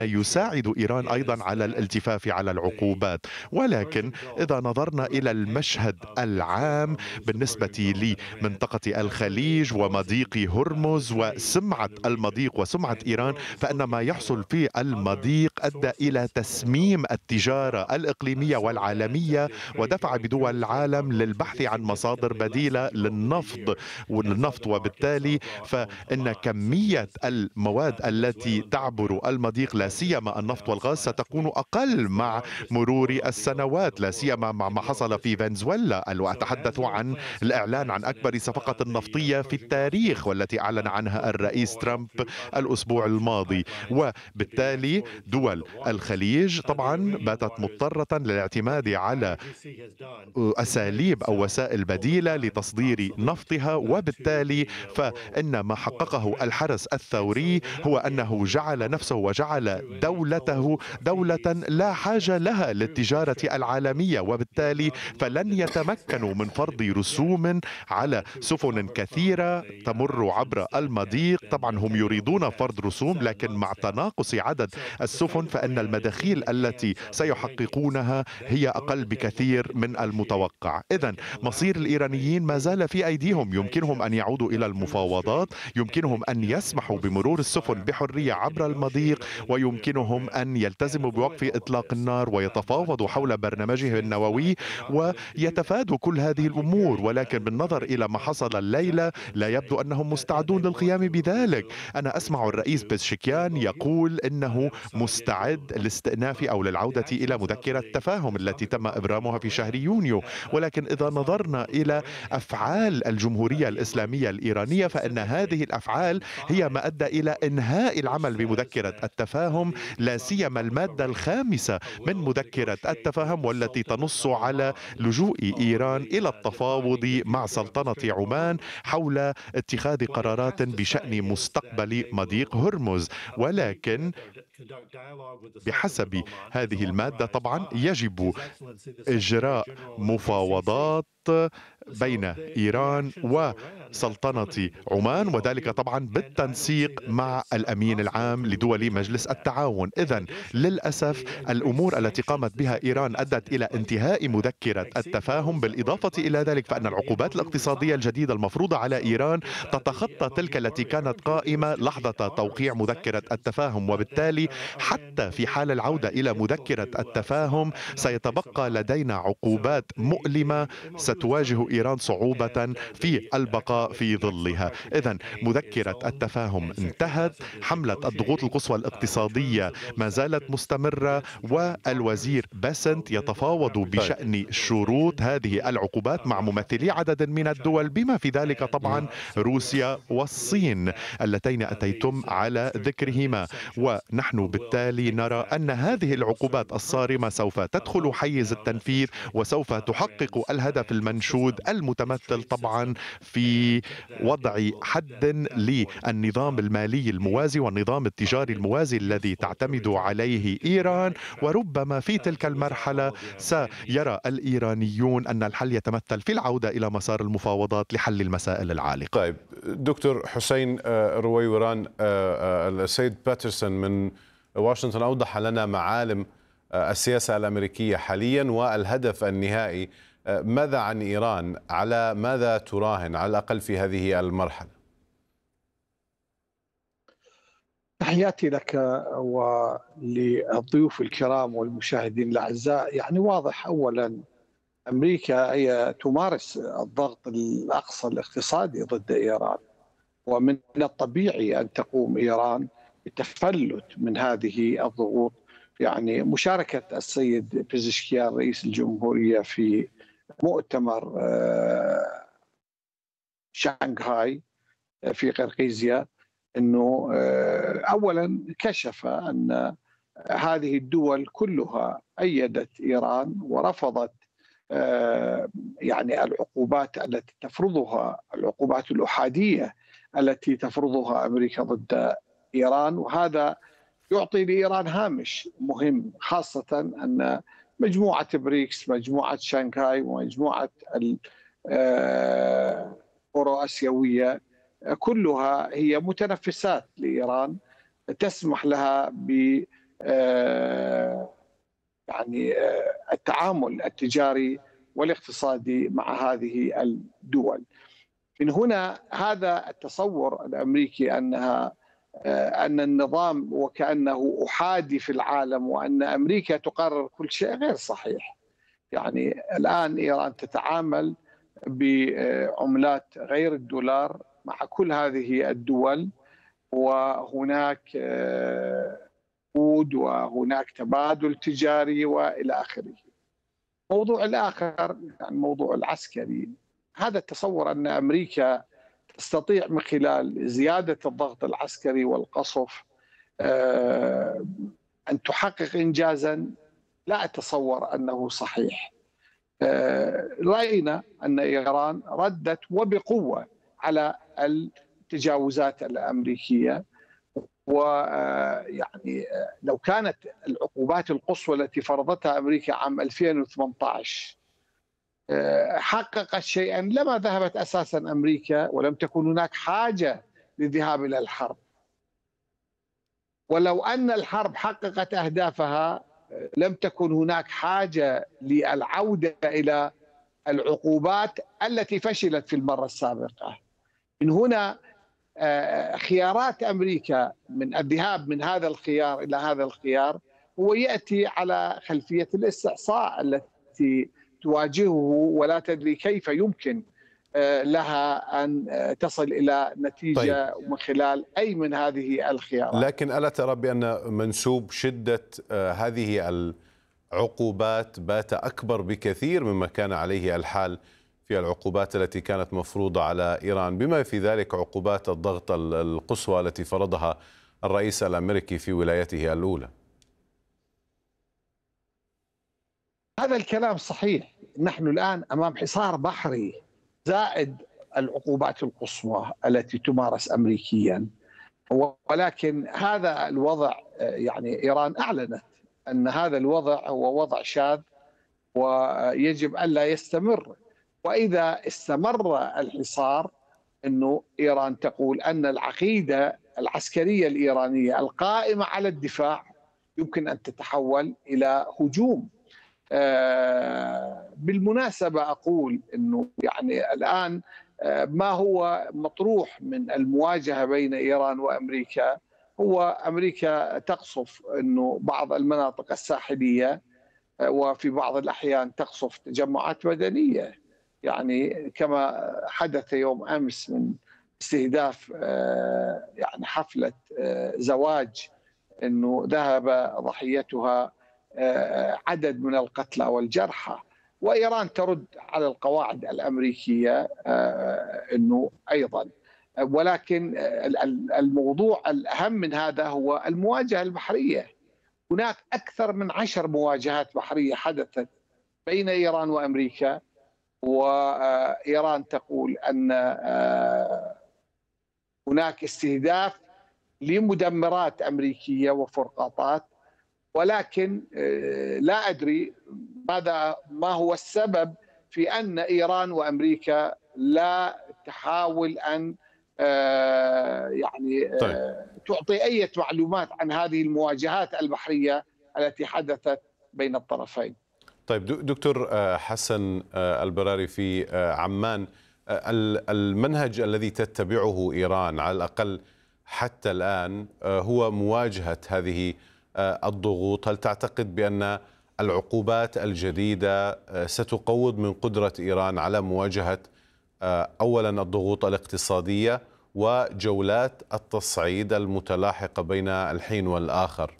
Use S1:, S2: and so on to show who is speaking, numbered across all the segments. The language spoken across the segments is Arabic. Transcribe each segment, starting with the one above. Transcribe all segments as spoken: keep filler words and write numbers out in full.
S1: يساعد إيران أيضا على الالتفاف على العقوبات. ولكن إذا نظرنا إلى المشهد العام بالنسبة لمنطقة الخليج ومضيق هرمز وسمعة المضيق وسمعة إيران، فإن ما يحصل في المضيق أدى إلى تسميم التجارة الإقليمية والعالمية، ودفع بدول العالم للبحث عن مصادر بديلة للنفط والنفط وبالتالي فإن كمية المواد التي تعبر المضيق لا سيما النفط والغاز ستكون أقل مع مرور السنوات، لا سيما مع ما حصل في فنزويلا. وأتحدث عن الإعلان عن أكبر صفقة نفطية في التاريخ والتي أعلن عنها الرئيس ترامب الأسبوع الماضي. وبالتالي دول الخليج طبعا باتت مضطرة للاعتماد على أساليب أو وسائل بديلة لتصدير نفطها، وبالتالي فإن ما حققه الحرس الثوري هو أنه جعل نفسه وجعل دولته دولة لا حاجة لها للتجارة العالمية، وبالتالي فلن يتمكنوا من فرض رسوم على سفن كثيرة تمر عبر المضيق. طبعا هم يريدون فرض رسوم، لكن مع تناقص عدد السفن فإن المداخيل التي سيحققونها هي أقل بكثير من المتوقع. إذن مصير الإيرانيين ما زال في أيديهم، يمكنهم أن يعودوا إلى المفاوضات، يمكنهم أن يسمحوا بمرور السفن بحرية عبر المضيق، ويمكنهم أن يلتزموا بوقف إطلاق النار ويتفاوضوا حول برنامجهم النووي ويتفادوا كل هذه الأمور. ولكن بالنظر إلى ما حصل الليلة لا يبدو أنهم مستعدون للقيام بذلك. أنا أسمع الرئيس بيزشكيان يقول إنه مستعد للاستئناف أو للعودة إلى مذكرة تفاهم التي تم إبرامها في شهر يونيو. ولكن إذا نظرنا إلى أفعال الجمهورية الإسلامية الإيرانية فإن هذه الأفعال هي ما أدى إلى إنهاء العمل بمذكرة التفاهم، لا سيما المادة الخامسة من مذكرة التفاهم والتي تنص على لجوء إيران إلى التفاوض مع سلطنة عمان حول اتخاذ قرارات بشأن مستقبل مضيق هرمز. ولكن بحسب هذه المادة طبعا يجب إجراء مفاوضات بين إيران وسلطنة عمان، وذلك طبعا بالتنسيق مع الأمين العام لدول مجلس التعاون. إذن للأسف الأمور التي قامت بها إيران أدت إلى انتهاء مذكرة التفاهم. بالإضافة إلى ذلك فإن العقوبات الاقتصادية الجديدة المفروضة على إيران تتخطى تلك التي كانت قائمة لحظة توقيع مذكرة التفاهم، وبالتالي حتى في حال العودة إلى مذكرة التفاهم سيتبقى لدينا عقوبات مؤلمة ستواجه إيران صعوبة في البقاء في ظلها. إذن مذكرة التفاهم انتهت، حملة الضغوط القصوى الاقتصادية ما زالت مستمرة، والوزير باسنت يتفاوض
S2: طيب.
S1: بشأن شروط هذه العقوبات مع ممثلي عدد من الدول بما في ذلك طبعا روسيا والصين اللتين أتيتم على ذكرهما. ونحن بالتالي نرى أن هذه العقوبات الصارمة سوف تدخل حيز التنفيذ وسوف تحقق الهدف المنشود المتمثل طبعا في وضع حد للنظام المالي الموازي والنظام التجاري الموازي الذي تعتمد عليه إيران. وربما في تلك المرحلة سيرى الإيرانيون أن الحل يتمثل في العودة إلى مسار المفاوضات لحل المسائل العالقة.
S2: طيب دكتور حسين آه، رويوران، آه، آه، السيد باترسون من واشنطن أوضح لنا معالم آه، السياسة الأمريكية حاليا والهدف النهائي. آه، ماذا عن إيران؟ على ماذا تراهن على الأقل في هذه المرحلة؟
S3: تحياتي لك وللضيوف الكرام والمشاهدين الأعزاء. يعني واضح أولا أمريكا هي تمارس الضغط الأقصى الاقتصادي ضد إيران، ومن الطبيعي أن تقوم إيران بالتفلت من هذه الضغوط. يعني مشاركة السيد بيزشكيان رئيس الجمهورية في مؤتمر آه، شانغهاي في قرقيزيا أنه آه، أولا كشف أن هذه الدول كلها أيدت إيران ورفضت آه، يعني العقوبات التي تفرضها، العقوبات الأحادية التي تفرضها أمريكا ضد إيران. وهذا يعطي لإيران هامش مهم، خاصة أن مجموعة بريكس، مجموعة شانغهاي ومجموعة الأورو آسيوية كلها هي متنفسات لإيران، تسمح لها ب يعني التعامل التجاري والاقتصادي مع هذه الدول. من هنا هذا التصور الامريكي انها ان النظام وكانه احادي في العالم وان امريكا تقرر كل شيء غير صحيح. يعني الان ايران تتعامل بعملات غير الدولار مع كل هذه الدول، وهناك عقود وهناك تبادل تجاري والى اخره. الموضوع الاخر يعني الموضوع العسكري، هذا التصور ان امريكا تستطيع من خلال زياده الضغط العسكري والقصف ان تحقق انجازا، لا اتصور انه صحيح. راينا ان ايران ردت وبقوه على التجاوزات الامريكيه، ويعني لو كانت العقوبات القصوى التي فرضتها امريكا عام ألفين وثمانية عشر حققت شيئا لما ذهبت اساسا امريكا، ولم تكن هناك حاجه للذهاب الى الحرب. ولو ان الحرب حققت اهدافها لم تكن هناك حاجه للعوده الى العقوبات التي فشلت في المره السابقه. من هنا خيارات امريكا من الذهاب من هذا الخيار الى هذا الخيار هو ياتي على خلفيه الاستعصاء التي تواجهه، ولا تدري كيف يمكن لها ان تصل الى نتيجه طيب. من خلال اي من هذه الخيارات.
S2: لكن الا ترى بان منسوب شده هذه العقوبات بات اكبر بكثير مما كان عليه الحال في العقوبات التي كانت مفروضة على إيران، بما في ذلك عقوبات الضغط القصوى التي فرضها الرئيس الأمريكي في ولايته الأولى؟
S3: هذا الكلام صحيح. نحن الآن أمام حصار بحري زائد العقوبات القصوى التي تمارس أمريكيا، ولكن هذا الوضع يعني إيران أعلنت أن هذا الوضع هو وضع شاذ ويجب ألا يستمر. وإذا استمر الحصار، أنه إيران تقول أن العقيدة العسكرية الإيرانية القائمة على الدفاع يمكن أن تتحول إلى هجوم. بالمناسبة أقول أنه يعني الآن ما هو مطروح من المواجهة بين إيران وأمريكا هو أمريكا تقصف أنه بعض المناطق الساحلية، وفي بعض الأحيان تقصف تجمعات مدنية، يعني كما حدث يوم أمس من استهداف يعني حفلة زواج أنه ذهب ضحيتها عدد من القتلى والجرحى. وإيران ترد على القواعد الأمريكية أنه أيضا. ولكن الموضوع الأهم من هذا هو المواجهة البحرية. هناك أكثر من عشر مواجهات بحرية حدثت بين إيران وأمريكا، وإيران تقول أن هناك استهداف لمدمرات أمريكية وفرقاطات، ولكن لا أدري ماذا ما هو السبب في أن إيران وأمريكا لا تحاول أن يعني طيب. تعطي أي معلومات عن هذه المواجهات البحرية التي حدثت بين الطرفين.
S2: طيب دكتور حسن البراري، في عمان المنهج الذي تتبعه إيران على الأقل حتى الآن هو مواجهة هذه الضغوط. هل تعتقد بأن العقوبات الجديدة ستقوض من قدرة إيران على مواجهة أولا الضغوط الاقتصادية وجولات التصعيد المتلاحقة بين الحين والآخر؟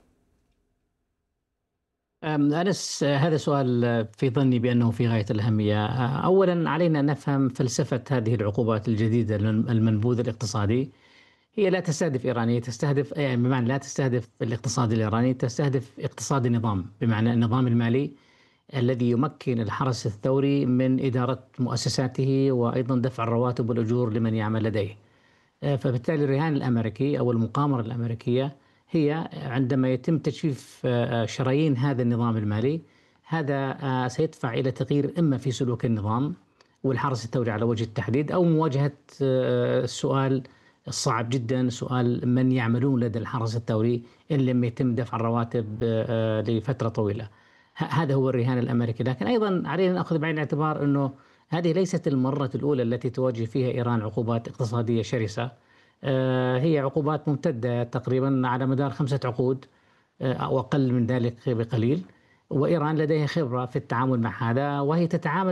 S4: أنس، هذا سؤال في ظني بأنه في غاية الأهمية. أولا علينا أن نفهم فلسفة هذه العقوبات الجديدة المنبوذ الاقتصادي. هي لا تستهدف إيرانية، تستهدف بمعنى لا تستهدف الاقتصاد الإيراني، تستهدف اقتصاد النظام، بمعنى النظام المالي الذي يمكن الحرس الثوري من إدارة مؤسساته وأيضا دفع الرواتب والأجور لمن يعمل لديه. فبالتالي الرهان الأمريكي أو المقامرة الأمريكية هي عندما يتم تجفيف شرايين هذا النظام المالي، هذا سيدفع إلى تغيير إما في سلوك النظام والحرس الثوري على وجه التحديد، أو مواجهة السؤال صعب جدا، سؤال من يعملون لدى الحرس الثوري إن لم يتم دفع الرواتب آه، لفترة طويلة. ه- هذا هو الرهان الأمريكي. لكن أيضا علينا نأخذ بعين الاعتبار أنه هذه ليست المرة الأولى التي تواجه فيها إيران عقوبات اقتصادية شرسة. آه، هي عقوبات ممتدة تقريبا على مدار خمسة عقود آه، أو أقل من ذلك بقليل، وإيران لديها خبرة في التعامل مع هذا، وهي تتعامل